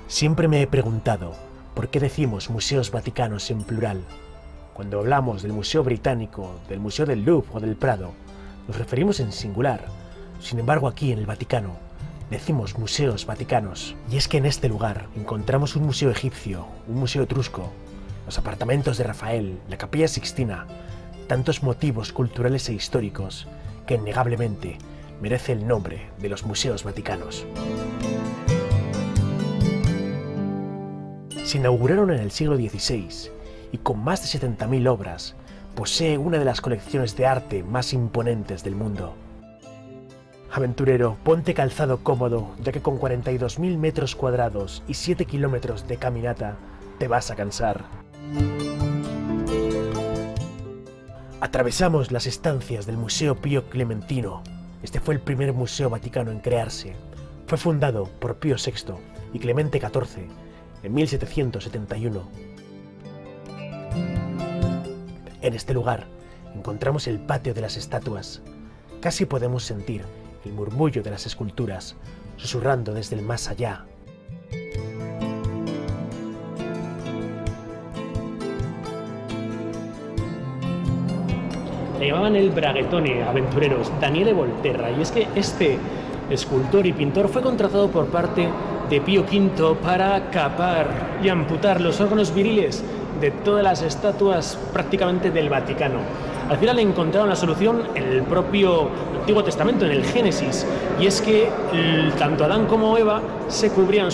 Siempre me he preguntado por qué decimos museos vaticanos en plural. Cuando hablamos del Museo Británico, del Museo del Louvre o del Prado, nos referimos en singular. Sin embargo, aquí en el Vaticano decimos museos vaticanos. Y es que en este lugar encontramos un museo egipcio, un museo etrusco, los apartamentos de Rafael, la Capilla Sixtina, tantos motivos culturales e históricos que innegablemente merece el nombre de los museos vaticanos. Se inauguraron en el siglo XVI y con más de 70.000 obras, posee una de las colecciones de arte más imponentes del mundo. Aventurero, ponte calzado cómodo, ya que con 42.000 metros cuadrados y 7 kilómetros de caminata te vas a cansar. Atravesamos las estancias del Museo Pío Clementino. Este fue el primer museo vaticano en crearse. Fue fundado por Pío VI y Clemente XIV en 1771. En este lugar encontramos el patio de las estatuas. Casi podemos sentir el murmullo de las esculturas susurrando desde el más allá. Le llamaban el Braguetone, aventureros, Daniele Volterra, y es que este escultor y pintor fue contratado por parte de Pío V para capar y amputar los órganos viriles de todas las estatuas prácticamente del Vaticano. Al final encontraron la solución en el propio Antiguo Testamento, en el Génesis, y es que tanto Adán como Eva se cubrían